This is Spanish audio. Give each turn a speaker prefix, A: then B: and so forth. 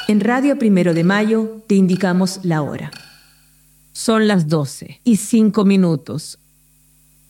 A: En Radio Primero de Mayo te indicamos la hora. Son las 12:05.